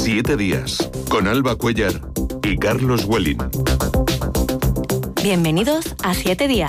7 días, con Alba Cuellar y Carlos Welling. Bienvenidos a 7 días.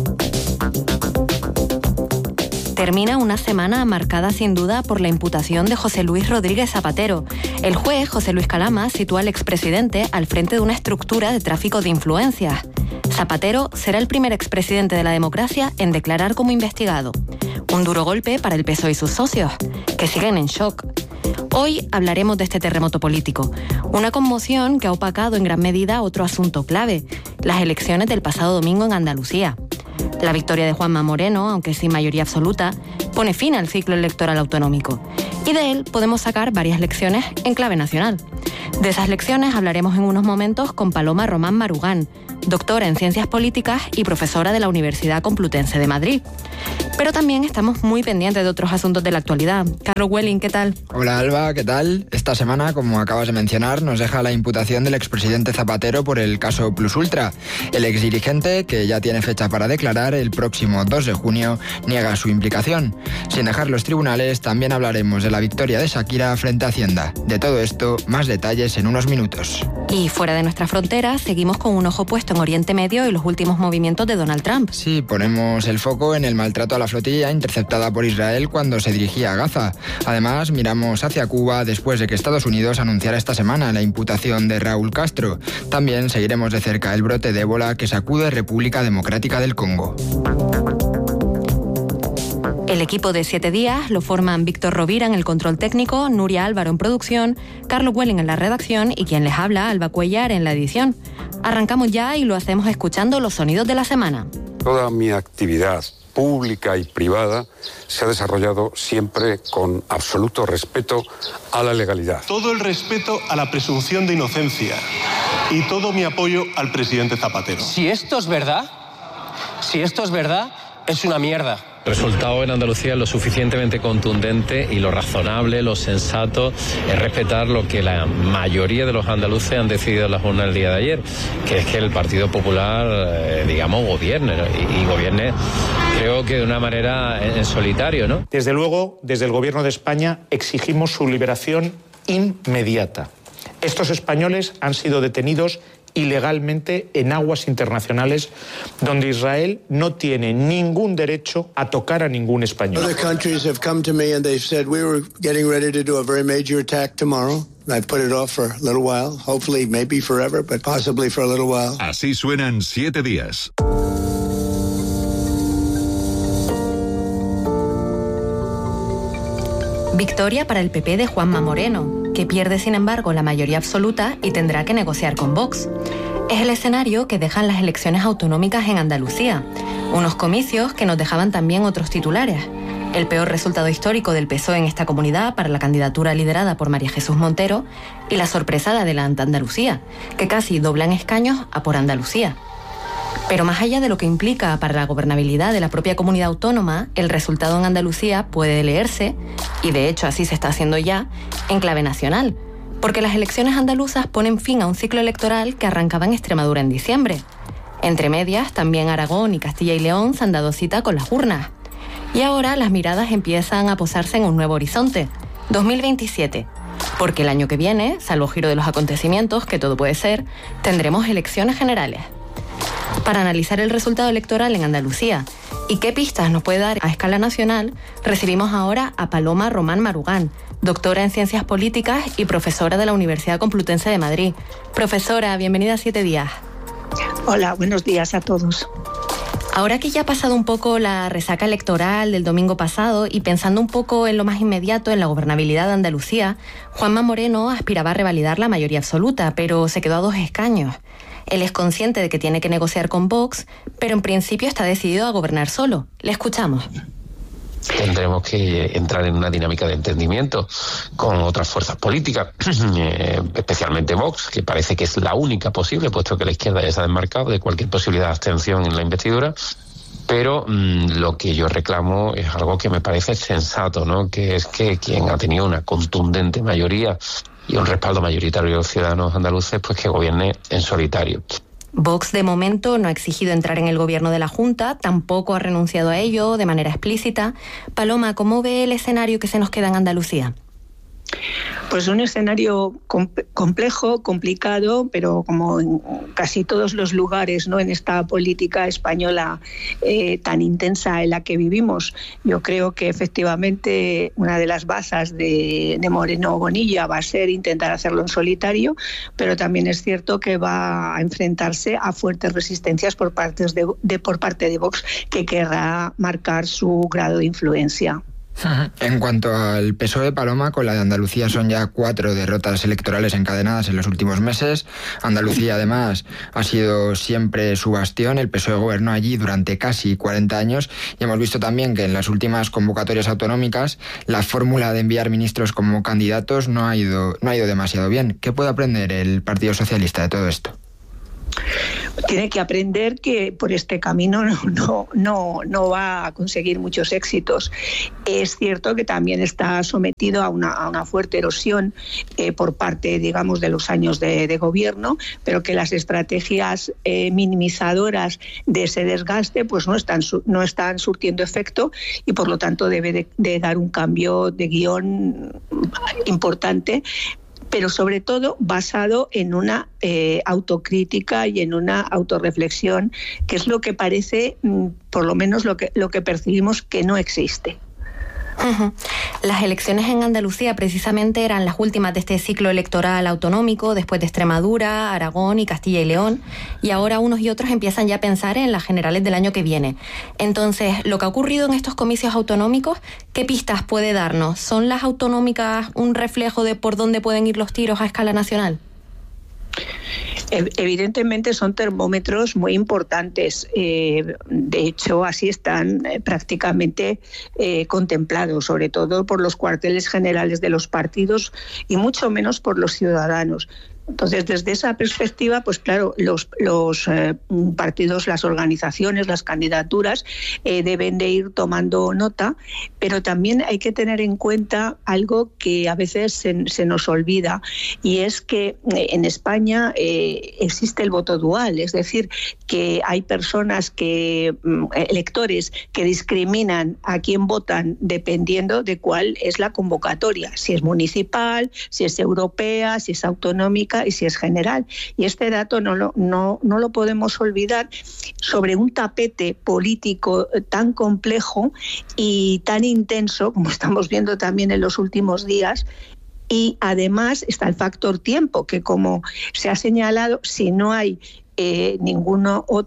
Termina una semana marcada sin duda por la imputación de José Luis Rodríguez Zapatero. El juez José Luis Calama sitúa al expresidente al frente de una estructura de tráfico de influencias. Zapatero será el primer expresidente de la democracia en declarar como investigado. Un duro golpe para el PSOE y sus socios, que siguen en shock. Hoy hablaremos de este terremoto político, una conmoción que ha opacado en gran medida otro asunto clave, las elecciones del pasado domingo en Andalucía. La victoria de Juanma Moreno, aunque sin mayoría absoluta, pone fin al ciclo electoral autonómico. Y de él podemos sacar varias lecciones en clave nacional. De esas lecciones hablaremos en unos momentos con Paloma Román Marugán, doctora en Ciencias Políticas y profesora de la Universidad Complutense de Madrid. Pero también estamos muy pendientes de otros asuntos de la actualidad. Carlos Welling, ¿qué tal? Hola Alba, ¿qué tal? Esta semana, como acabas de mencionar, nos deja la imputación del expresidente Zapatero por el caso Plus Ultra. El exdirigente, que ya tiene fecha para declarar el próximo 2 de junio, niega su implicación. Sin dejar los tribunales, también hablaremos de la victoria de Shakira frente a Hacienda. De todo esto, más detalles en unos minutos. Y fuera de nuestras fronteras, seguimos con un ojo puesto en Oriente Medio y los últimos movimientos de Donald Trump. Sí, ponemos el foco en el maltrato a la flotilla interceptada por Israel cuando se dirigía a Gaza. Además, miramos hacia Cuba después de que Estados Unidos anunciara esta semana la imputación de Raúl Castro. También seguiremos de cerca el brote de ébola que sacude República Democrática del Congo. El equipo de 7 días lo forman Víctor Rovira en el control técnico, Nuria Álvaro en producción, Carlos Welling en la redacción y quien les habla, Alba Cuellar, en la edición. Arrancamos ya y lo hacemos escuchando los sonidos de la semana. Toda mi actividad pública y privada se ha desarrollado siempre con absoluto respeto a la legalidad. Todo el respeto a la presunción de inocencia y todo mi apoyo al presidente Zapatero. Si esto es verdad, es una mierda. El resultado en Andalucía es lo suficientemente contundente y lo razonable, lo sensato es respetar lo que la mayoría de los andaluces han decidido en las urnas el día de ayer, que es que el Partido Popular, gobierne, ¿no? y gobierne, creo que de una manera en solitario, ¿no? Desde luego, desde el Gobierno de España exigimos su liberación inmediata. Estos españoles han sido detenidos ilegalmente en aguas internacionales donde Israel no tiene ningún derecho a tocar a ningún español. Other countries have come to me and they've said we were getting ready to do a very major attack tomorrow. I've put it off for a little while, hopefully maybe forever, but possibly for a little while. Así suenan 7 días. Victoria para el PP de Juanma Moreno, que pierde sin embargo la mayoría absoluta y tendrá que negociar con Vox. Es el escenario que dejan las elecciones autonómicas en Andalucía, unos comicios que nos dejaban también otros titulares. El peor resultado histórico del PSOE en esta comunidad para la candidatura liderada por María Jesús Montero y la sorpresa de Adelante Andalucía, que casi dobla en escaños a Por Andalucía. Pero más allá de lo que implica para la gobernabilidad de la propia comunidad autónoma, el resultado en Andalucía puede leerse, y de hecho así se está haciendo ya, en clave nacional, porque las elecciones andaluzas ponen fin a un ciclo electoral que arrancaba en Extremadura en diciembre. Entre medias, también Aragón y Castilla y León se han dado cita con las urnas. Y ahora las miradas empiezan a posarse en un nuevo horizonte, 2027, porque el año que viene, salvo giro de los acontecimientos, que todo puede ser, tendremos elecciones generales. Para analizar el resultado electoral en Andalucía y qué pistas nos puede dar a escala nacional, recibimos ahora a Paloma Román Marugán, doctora en Ciencias Políticas y profesora de la Universidad Complutense de Madrid. Profesora, bienvenida a 7 días. Hola, buenos días a todos. Ahora que ya ha pasado un poco la resaca electoral del domingo pasado y pensando un poco en lo más inmediato, en la gobernabilidad de Andalucía, Juanma Moreno aspiraba a revalidar la mayoría absoluta, pero se quedó a 2 escaños. Él es consciente de que tiene que negociar con Vox, pero en principio está decidido a gobernar solo. Le escuchamos. Tendremos que entrar en una dinámica de entendimiento con otras fuerzas políticas, especialmente Vox, que parece que es la única posible, puesto que la izquierda ya se ha desmarcado de cualquier posibilidad de abstención en la investidura. Pero lo que yo reclamo es algo que me parece sensato, ¿no? Que es que quien ha tenido una contundente mayoría y un respaldo mayoritario de los ciudadanos andaluces, pues que gobierne en solitario. Vox, de momento, no ha exigido entrar en el gobierno de la Junta, tampoco ha renunciado a ello de manera explícita. Paloma, ¿cómo ve el escenario que se nos queda en Andalucía? Pues un escenario complejo, complicado, pero como en casi todos los lugares, ¿no?, en esta política española tan intensa en la que vivimos. Yo creo que efectivamente una de las bazas de Moreno Bonilla va a ser intentar hacerlo en solitario, pero también es cierto que va a enfrentarse a fuertes resistencias por parte de Vox, que querrá marcar su grado de influencia. En cuanto al PSOE, Paloma, con la de Andalucía son ya 4 derrotas electorales encadenadas en los últimos meses. Andalucía, además, ha sido siempre su bastión. El PSOE gobernó allí durante casi 40 años y hemos visto también que en las últimas convocatorias autonómicas la fórmula de enviar ministros como candidatos no ha ido demasiado bien. ¿Qué puede aprender el Partido Socialista de todo esto? Tiene que aprender que por este camino no va a conseguir muchos éxitos. Es cierto que también está sometido a una fuerte erosión por parte, digamos, de los años de gobierno, pero que las estrategias minimizadoras de ese desgaste pues no están surtiendo efecto y por lo tanto debe de dar un cambio de guión importante, pero sobre todo basado en una autocrítica y en una autorreflexión, que es lo que parece, por lo menos lo que percibimos, que no existe. Uh-huh. Las elecciones en Andalucía precisamente eran las últimas de este ciclo electoral autonómico, después de Extremadura, Aragón y Castilla y León, y ahora unos y otros empiezan ya a pensar en las generales del año que viene. Entonces, lo que ha ocurrido en estos comicios autonómicos, ¿qué pistas puede darnos? ¿Son las autonómicas un reflejo de por dónde pueden ir los tiros a escala nacional? Evidentemente son termómetros muy importantes. De hecho, así están prácticamente contemplados, sobre todo por los cuarteles generales de los partidos y mucho menos por los ciudadanos. Entonces, desde esa perspectiva, pues claro, los partidos, las organizaciones, las candidaturas deben de ir tomando nota, pero también hay que tener en cuenta algo que a veces se nos olvida, y es que en España existe el voto dual, es decir, que hay personas electores que discriminan a quién votan dependiendo de cuál es la convocatoria, si es municipal, si es europea, si es autonómica y si es general. Y este dato no lo podemos olvidar sobre un tapete político tan complejo y tan intenso como estamos viendo también en los últimos días. Y además está el factor tiempo, que como se ha señalado, si no hay ningún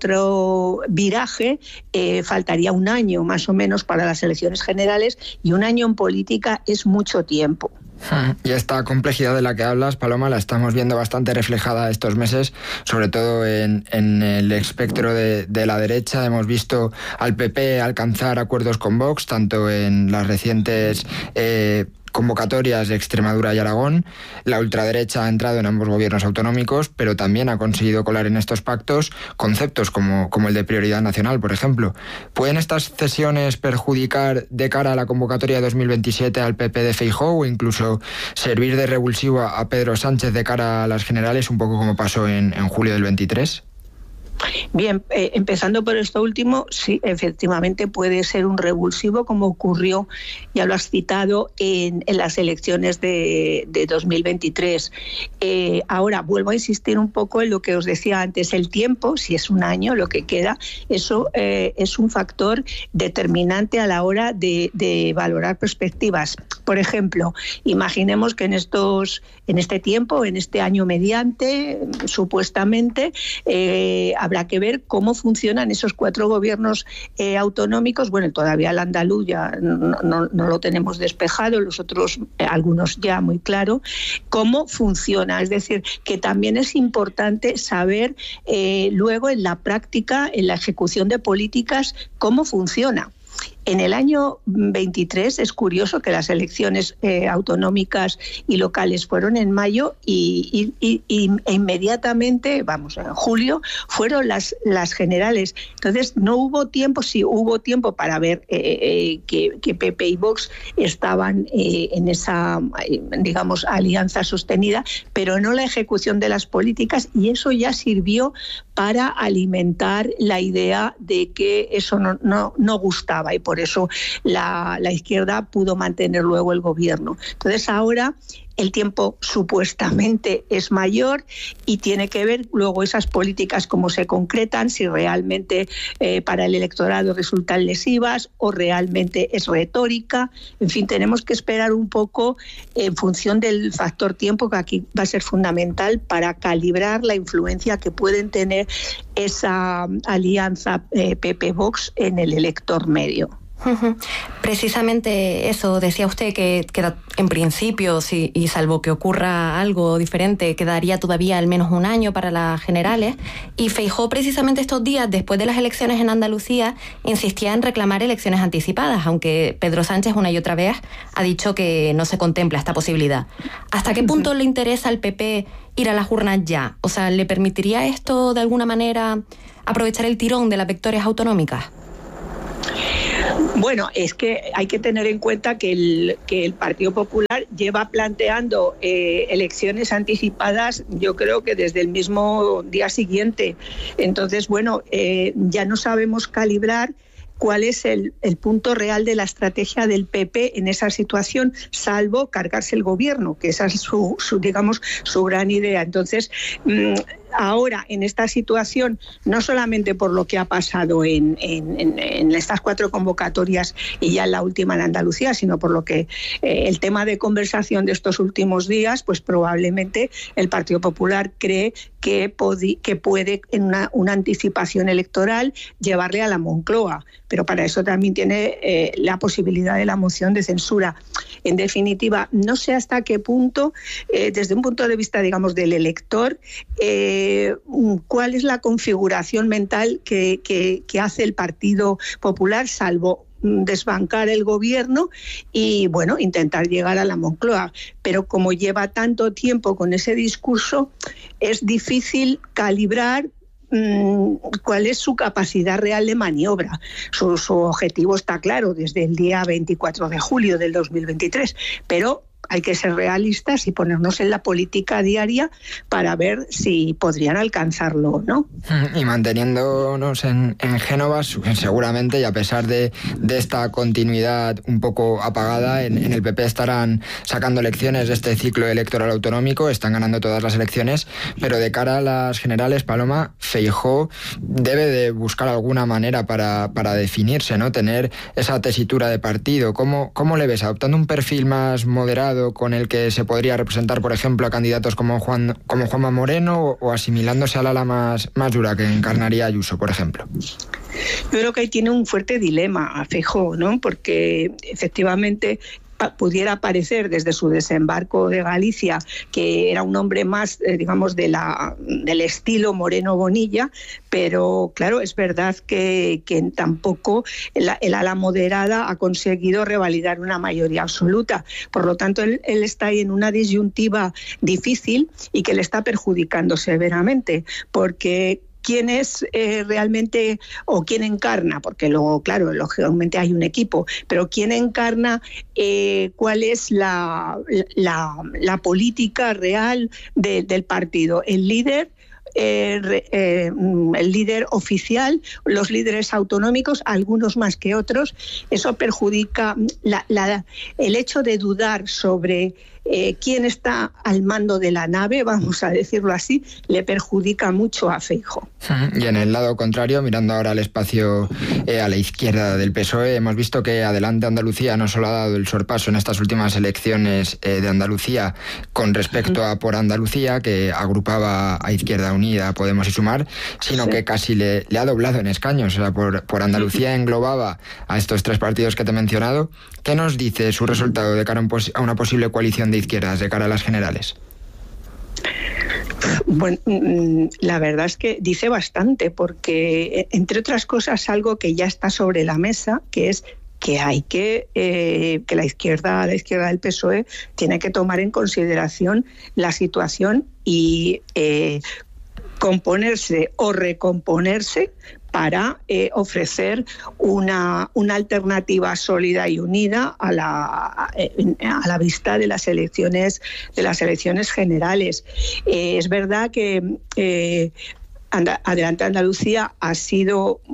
otro viraje, faltaría un año más o menos para las elecciones generales, y un año en política es mucho tiempo. Y esta complejidad de la que hablas, Paloma, la estamos viendo bastante reflejada estos meses, sobre todo en el espectro de la derecha. Hemos visto al PP alcanzar acuerdos con Vox, tanto en las recientes convocatorias de Extremadura y Aragón. La ultraderecha ha entrado en ambos gobiernos autonómicos, pero también ha conseguido colar en estos pactos conceptos como el de prioridad nacional, por ejemplo. ¿Pueden estas cesiones perjudicar de cara a la convocatoria de 2027 al PP de Feijóo o incluso servir de revulsivo a Pedro Sánchez de cara a las generales, un poco como pasó en julio del 23? Bien, empezando por esto último, sí, efectivamente puede ser un revulsivo, como ocurrió, ya lo has citado, en las elecciones de 2023. Ahora, vuelvo a insistir un poco en lo que os decía antes, el tiempo, si es un año lo que queda, eso es un factor determinante a la hora de valorar perspectivas. Por ejemplo, imaginemos que en este tiempo, en este año mediante, supuestamente, habrá que ver cómo funcionan esos 4 gobiernos autonómicos. Bueno, todavía el andaluz ya no lo tenemos despejado, los otros, algunos ya muy claro, cómo funciona. Es decir, que también es importante saber luego en la práctica, en la ejecución de políticas, cómo funciona. En el año 23 es curioso que las elecciones autonómicas y locales fueron en mayo e inmediatamente, en julio, fueron las generales. Entonces no hubo tiempo, sí hubo tiempo para ver que PP y Vox estaban en esa, digamos, alianza sostenida, pero no la ejecución de las políticas, y eso ya sirvió para alimentar la idea de que eso no gustaba, y por eso la izquierda pudo mantener luego el gobierno. Entonces ahora el tiempo supuestamente es mayor y tiene que ver luego esas políticas cómo se concretan, si realmente para el electorado resultan lesivas o realmente es retórica. En fin, tenemos que esperar un poco en función del factor tiempo, que aquí va a ser fundamental para calibrar la influencia que pueden tener esa alianza PP-Vox en el elector medio. Precisamente eso, decía usted que queda en principio, y salvo que ocurra algo diferente, quedaría todavía al menos un año para las generales, y Feijóo precisamente estos días, después de las elecciones en Andalucía, insistía en reclamar elecciones anticipadas, aunque Pedro Sánchez una y otra vez ha dicho que no se contempla esta posibilidad. ¿Hasta qué punto le interesa al PP ir a las urnas ya? O sea, ¿le permitiría esto de alguna manera aprovechar el tirón de las victorias autonómicas? Bueno, es que hay que tener en cuenta que el Partido Popular lleva planteando elecciones anticipadas, yo creo que desde el mismo día siguiente. Entonces, bueno, ya no sabemos calibrar cuál es el punto real de la estrategia del PP en esa situación, salvo cargarse el gobierno, que esa es su gran idea. Entonces, ahora, en esta situación, no solamente por lo que ha pasado en estas 4 convocatorias y ya en la última en Andalucía, sino por lo que el tema de conversación de estos últimos días, pues probablemente el Partido Popular cree que puede en una anticipación electoral llevarle a la Moncloa, pero para eso también tiene la posibilidad de la moción de censura. En definitiva, no sé hasta qué punto, desde un punto de vista, digamos, del elector, cuál es la configuración mental que hace el Partido Popular, salvo desbancar el gobierno y, bueno, intentar llegar a la Moncloa. Pero como lleva tanto tiempo con ese discurso, es difícil calibrar cuál es su capacidad real de maniobra. Su objetivo está claro desde el día 24 de julio del 2023, pero hay que ser realistas y ponernos en la política diaria para ver si podrían alcanzarlo o no. Y manteniéndonos en Génova, seguramente, y a pesar de esta continuidad un poco apagada, en el PP estarán sacando lecciones de este ciclo electoral autonómico, están ganando todas las elecciones, pero de cara a las generales, Paloma, Feijóo debe de buscar alguna manera para definirse, ¿no? Tener esa tesitura de partido. ¿Cómo le ves? ¿Adoptando un perfil más moderado con el que se podría representar, por ejemplo, a candidatos como Juanma Moreno, o asimilándose al ala más dura que encarnaría Ayuso, por ejemplo? Yo creo que ahí tiene un fuerte dilema a Feijóo, ¿no? Porque efectivamente pudiera parecer desde su desembarco de Galicia que era un hombre más, digamos, del estilo Moreno Bonilla, pero claro, es verdad que tampoco el ala moderada ha conseguido revalidar una mayoría absoluta. Por lo tanto, él está ahí en una disyuntiva difícil y que le está perjudicando severamente, porque quién es realmente, o quién encarna, porque luego, claro, lógicamente hay un equipo, pero quién encarna cuál es la política real del partido. El líder oficial, los líderes autonómicos, algunos más que otros. Eso perjudica el hecho de dudar sobre quién está al mando de la nave, vamos a decirlo así, le perjudica mucho a Feijóo. Y en el lado contrario, mirando ahora al espacio a la izquierda del PSOE, hemos visto que Adelante Andalucía no solo ha dado el sorpaso en estas últimas elecciones de Andalucía con respecto a Por Andalucía, que agrupaba a Izquierda Unida, Podemos y Sumar, sino que casi le ha doblado en escaños. O sea, por Andalucía englobaba a estos 3 partidos que te he mencionado. ¿Qué nos dice su resultado de cara a una posible coalición de izquierdas de cara a las generales? Bueno, la verdad es que dice bastante, porque entre otras cosas algo que ya está sobre la mesa, que es que hay que la izquierda del PSOE tiene que tomar en consideración la situación y componerse o recomponerse para ofrecer una alternativa sólida y unida a la vista de las elecciones generales. Es verdad que Adelante Andalucía ha sido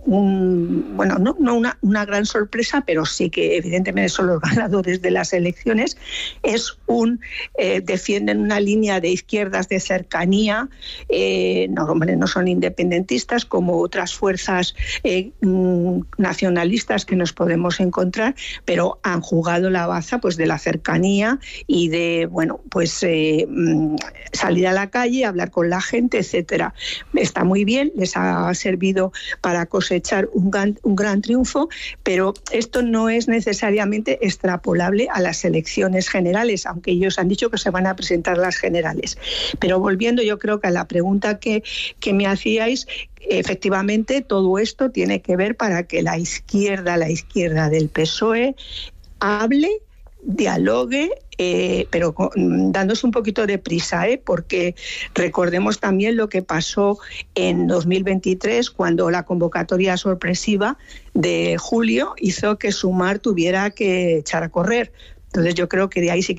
una gran sorpresa, pero sí que evidentemente son los ganadores de las elecciones. Defienden una línea de izquierdas de cercanía, no son independentistas como otras fuerzas nacionalistas que nos podemos encontrar, pero han jugado la baza pues de la cercanía y de salir a la calle, hablar con la gente, etcétera. Está muy bien, les ha servido para cosechar un gran triunfo, pero esto no es necesariamente extrapolable a las elecciones generales, aunque ellos han dicho que se van a presentar las generales. Pero volviendo, yo creo que a la pregunta que me hacíais, efectivamente todo esto tiene que ver para que la izquierda del PSOE hable, dialogue, pero dándose un poquito de prisa, porque recordemos también lo que pasó en 2023 cuando la convocatoria sorpresiva de julio hizo que Sumar tuviera que echar a correr. Entonces yo creo que de ahí sí que